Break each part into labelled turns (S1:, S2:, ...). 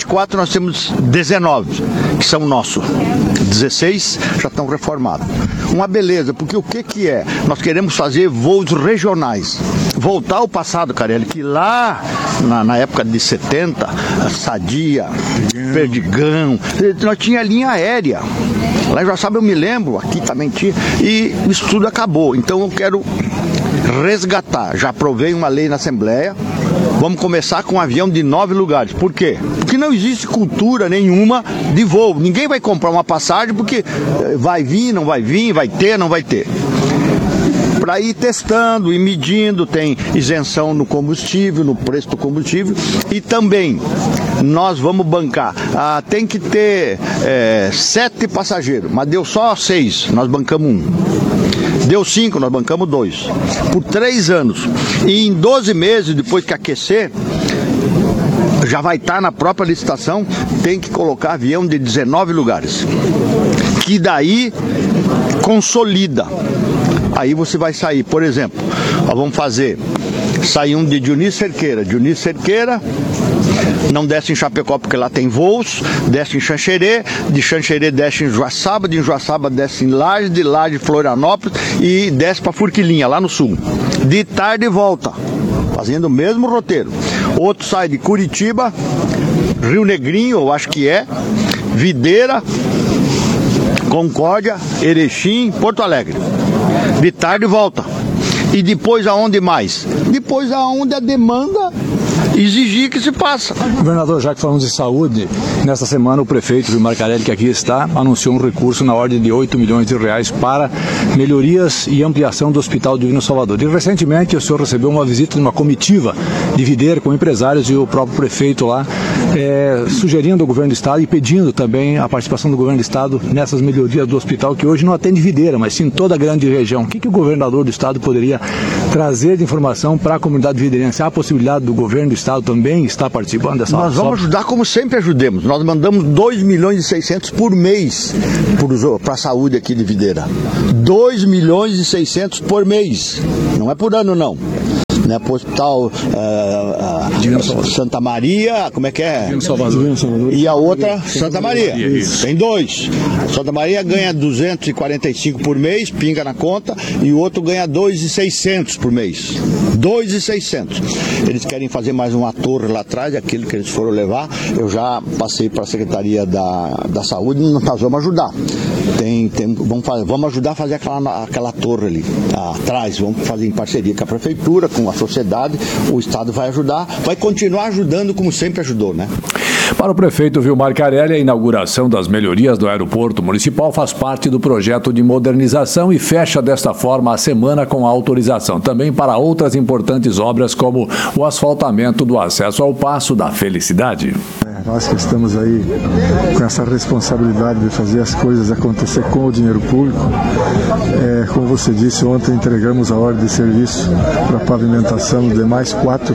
S1: 24 nós temos 19, que são nossos. 16 já estão reformados. Uma beleza, porque o que é? Nós queremos fazer voos regionais. Voltar ao passado, Carelli, que lá na época de 70, Sadia, Perdigão, nós tinha linha aérea. Lá em Joaçaba eu me lembro, aqui também tinha, e isso tudo acabou. Então eu quero resgatar. Já aprovei uma lei na Assembleia. Vamos começar com um avião de 9 lugares. Por quê? Porque não existe cultura nenhuma de voo. Ninguém vai comprar uma passagem porque vai vir, não vai vir, vai ter, não vai ter. Para ir testando e medindo, tem isenção no combustível, no preço do combustível, e também nós vamos bancar. Tem que ter 7 passageiros, mas deu só 6, nós bancamos 1. Deu 5, nós bancamos 2. Por 3 anos. E em 12 meses, depois que aquecer, já vai estar na própria licitação, tem que colocar avião de 19 lugares. Que daí consolida. Aí você vai sair, por exemplo, nós vamos sair um de Dionísio Cerqueira. Dionísio Cerqueira não desce em Chapecó porque lá tem voos, desce em Xanxerê, de Xanxerê desce em Joaçaba, de Joaçaba desce em Laje, de Laje Florianópolis e desce para Forquilinha, lá no sul. De tarde volta, fazendo o mesmo roteiro. Outro sai de Curitiba, Rio Negrinho, eu acho que é, Videira, Concórdia, Erechim, Porto Alegre. De tarde volta. E depois aonde mais? Depois aonde a demanda exigir que se faça.
S2: Governador, já que falamos de saúde, nesta semana o prefeito Vilmar Carelli, que aqui está, anunciou um recurso na ordem de 8 milhões de reais para melhorias e ampliação do Hospital Divino Salvador. E recentemente o senhor recebeu uma visita de uma comitiva de Videira com empresários e o próprio prefeito lá, sugerindo ao governo do estado e pedindo também a participação do governo do estado nessas melhorias do hospital, que hoje não atende Videira, mas sim toda a grande região. O que o governador do estado poderia trazer de informação para a comunidade videirense? Há a possibilidade do governo do estado também estar participando dessa obra?
S1: Nós vamos ajudar como sempre ajudemos. Nós mandamos 2 milhões e 600 por mês para a saúde aqui de Videira. 2 milhões e 600 por mês. Não é por ano, não. Né, para o hospital Santa Maria, como é que é?
S2: Divino Salvador.
S1: E a outra, Santa Maria. Tem 2. Santa Maria ganha 245 por mês, pinga na conta, e o outro ganha 2.600 por mês. 2.600. Eles querem fazer mais uma torre lá atrás, aquilo que eles foram levar. Eu já passei para a Secretaria da Saúde, nós vamos ajudar. Vamos ajudar a fazer aquela torre ali atrás, vamos fazer em parceria com a Prefeitura, com a sociedade, o Estado vai ajudar, vai continuar ajudando como sempre ajudou, né?
S3: Para o prefeito Vilmar Carelli, a inauguração das melhorias do aeroporto municipal faz parte do projeto de modernização e fecha desta forma a semana com a autorização também para outras importantes obras como o asfaltamento do acesso ao Paço da Felicidade.
S4: Nós que estamos aí com essa responsabilidade de fazer as coisas acontecer com o dinheiro público, como você disse, ontem entregamos a ordem de serviço para a pavimentação de mais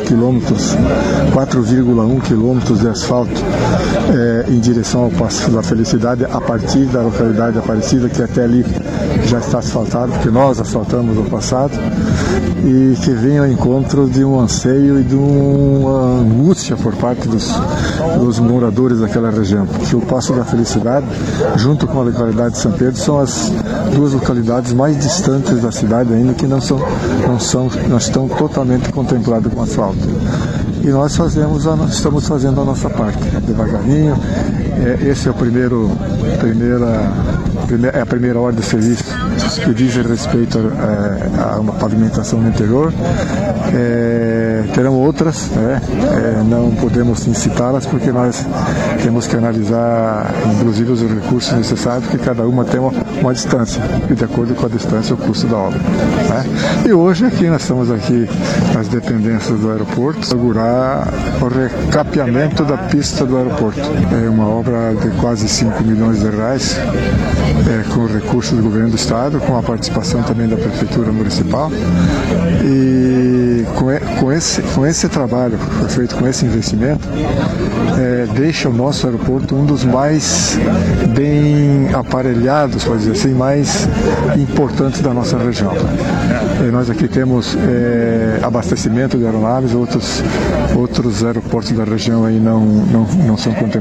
S4: 4,1 quilômetros de asfalto em direção ao Paço da Felicidade, a partir da localidade Aparecida, que até ali já está asfaltado, porque nós asfaltamos no passado, e que vem ao encontro de um anseio e de uma angústia por parte dos moradores daquela região, porque o Paço da Felicidade, junto com a localidade de São Pedro, são as 2 localidades mais distantes da cidade ainda, que não estão totalmente contempladas com asfalto. E nós estamos fazendo a nossa parte, devagarinho. Esse é a primeira ordem de serviço que diz respeito a uma pavimentação no interior. Terão outras, não podemos incitá-las porque nós temos que analisar, inclusive, os recursos necessários, porque cada uma tem uma distância, e de acordo com a distância, o custo da obra. Né? E hoje aqui nós estamos aqui nas dependências do aeroporto, inaugurar o recapeamento da pista do aeroporto. É uma obra de quase 5 milhões de reais, com recursos do governo do estado, com a participação também da Prefeitura Municipal. E com esse trabalho feito com esse investimento, deixa o nosso aeroporto um dos mais bem aparelhados, pode dizer assim, mais importantes da nossa região. Nós aqui temos abastecimento de aeronaves, outros aeroportos da região aí não são contemplados.